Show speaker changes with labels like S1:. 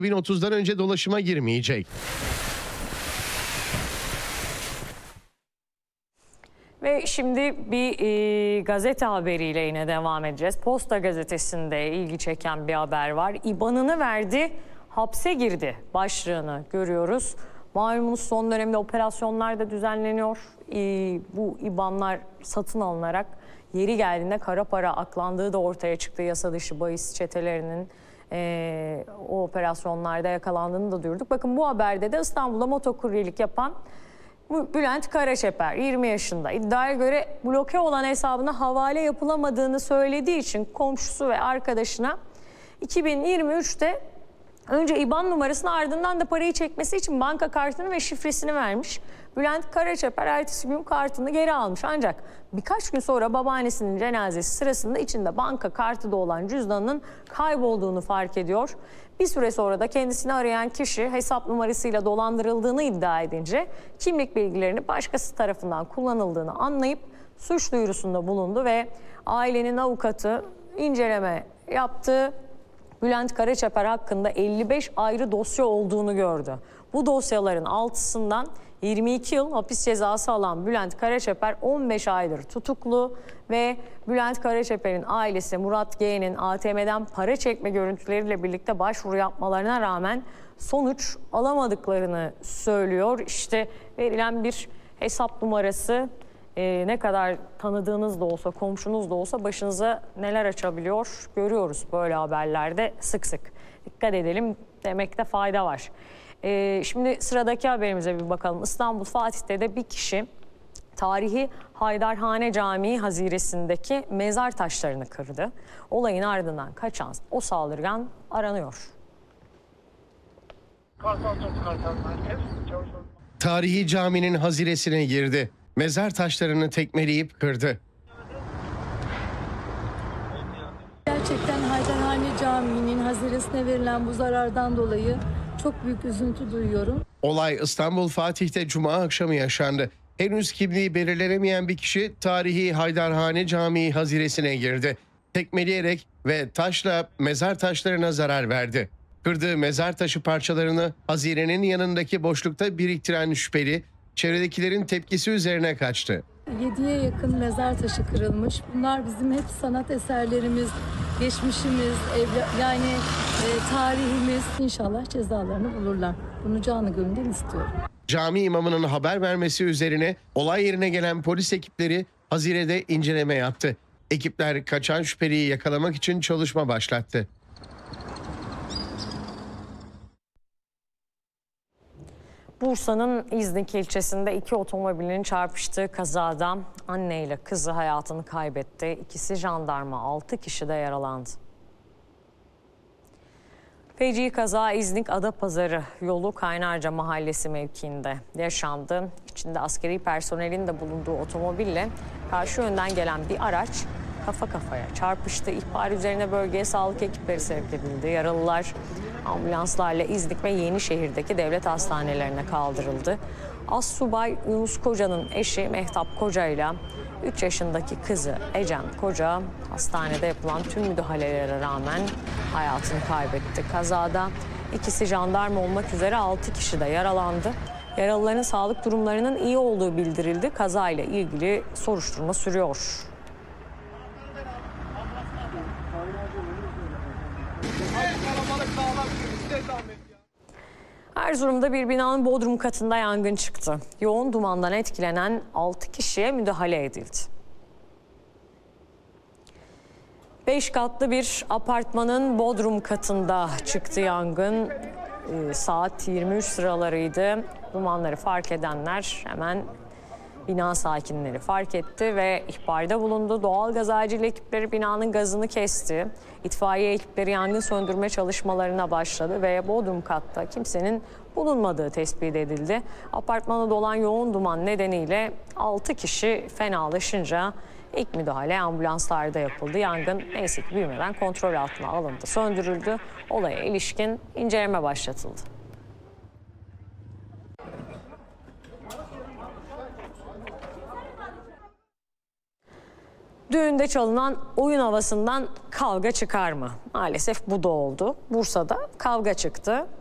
S1: 2030'dan önce dolaşıma girmeyecek.
S2: Ve şimdi bir gazete haberiyle yine devam edeceğiz. Posta gazetesinde ilgi çeken bir haber var. İBAN'ını verdi, hapse girdi başlığını görüyoruz. Malumunuz son dönemde operasyonlar da düzenleniyor. Bu İBAN'lar satın alınarak yeri geldiğinde kara para aklandığı da ortaya çıktı. Yasa dışı bahis çetelerinin o operasyonlarda yakalandığını da duyurduk. Bakın bu haberde de İstanbul'da motokuryelik yapan Bülent Karaçeper 20 yaşında, iddiaya göre bloke olan hesabına havale yapılamadığını söylediği için komşusu ve arkadaşına 2023'te önce İBAN numarasını ardından da parayı çekmesi için banka kartını ve şifresini vermiş. Bülent Karaçeper ertesi gün kartını geri almış. Ancak birkaç gün sonra babaannesinin cenazesi sırasında içinde banka kartı da olan cüzdanının kaybolduğunu fark ediyor. Bir süre sonra da kendisini arayan kişi hesap numarasıyla dolandırıldığını iddia edince kimlik bilgilerini başkası tarafından kullanıldığını anlayıp suç duyurusunda bulundu ve ailenin avukatı inceleme yaptı. Bülent Karaçeper hakkında 55 ayrı dosya olduğunu gördü. Bu dosyaların 6'sından 22 yıl hapis cezası alan Bülent Karaçeper 15 aydır tutuklu ve Bülent Karaçeper'in ailesi Murat G'nin ATM'den para çekme görüntüleriyle birlikte başvuru yapmalarına rağmen sonuç alamadıklarını söylüyor. İşte verilen bir hesap numarası ne kadar tanıdığınız da olsa, komşunuz da olsa başınıza neler açabiliyor görüyoruz böyle haberlerde sık sık. Dikkat edelim demekte fayda var. Şimdi sıradaki haberimize bir bakalım. İstanbul Fatih'te de bir kişi tarihi Haydarhane Camii haziresindeki mezar taşlarını kırdı. Olayın ardından kaçan o saldırgan aranıyor.
S1: Tarihi caminin haziresine girdi. Mezar taşlarını tekmeleyip kırdı.
S3: Gerçekten Haydarhane Camii'nin haziresine verilen bu zarardan dolayı çok büyük üzüntü duyuyorum.
S1: Olay İstanbul Fatih'te Cuma akşamı yaşandı. Henüz kimliği belirlenemeyen bir kişi tarihi Haydarhane Camii haziresine girdi. Tekmeleyerek ve taşla mezar taşlarına zarar verdi. Kırdığı mezar taşı parçalarını hazirenin yanındaki boşlukta biriktiren şüpheli, çevredekilerin tepkisi üzerine kaçtı.
S3: 7'ye yakın mezar taşı kırılmış. Bunlar bizim hep sanat eserlerimiz, geçmişimiz, tarihimiz. İnşallah cezalarını bulurlar. Bunu canı gönülden istiyorum.
S1: Cami imamının haber vermesi üzerine olay yerine gelen polis ekipleri hazirede inceleme yaptı. Ekipler kaçan şüpheliyi yakalamak için çalışma başlattı.
S2: Bursa'nın İznik ilçesinde iki otomobilin çarpıştığı kazada anne ile kızı hayatını kaybetti. İkisi jandarma, 6 kişi de yaralandı. Feci kaza İznik Adapazarı yolu Kaynarca Mahallesi mevkiinde yaşandı. İçinde askeri personelin de bulunduğu otomobille karşı yönden gelen bir araç kafa kafaya çarpıştı. İhbar üzerine bölgeye sağlık ekipleri sevk edildi. Yaralılar ambulanslarla İznik ve Yenişehir'deki devlet hastanelerine kaldırıldı. Astsubay Yunus Koca'nın eşi Mehtap Koca ile 3 yaşındaki kızı Ecem Koca hastanede yapılan tüm müdahalelere rağmen hayatını kaybetti. Kazada ikisi jandarma olmak üzere 6 kişi de yaralandı. Yaralıların sağlık durumlarının iyi olduğu bildirildi. Kazayla ilgili soruşturma sürüyor. Erzurum'da bir binanın bodrum katında yangın çıktı. Yoğun dumandan etkilenen 6 kişiye müdahale edildi. 5 katlı bir apartmanın bodrum katında çıktı yangın. Saat 23 sıralarıydı. Dumanları fark edenler hemen bina sakinleri fark etti ve ihbarda bulundu. Doğalgaz acil ekipleri binanın gazını kesti. İtfaiye ekipleri yangın söndürme çalışmalarına başladı ve bodrum katta kimsenin bulunmadığı tespit edildi. Apartmana dolan yoğun duman nedeniyle 6 kişi fenalaşınca ilk müdahale ambulanslarda yapıldı. Yangın neyse ki büyümeden kontrol altına alındı, söndürüldü. Olaya ilişkin inceleme başlatıldı. Düğünde çalınan oyun havasından kavga çıkar mı? Maalesef bu da oldu. Bursa'da kavga çıktı.